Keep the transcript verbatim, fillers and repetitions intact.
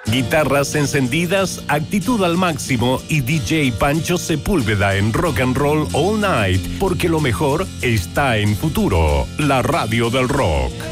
Guitarras encendidas, actitud al máximo y D J Pancho Sepúlveda en Rock and Roll All Night, porque lo mejor está en Futuro, la radio del rock.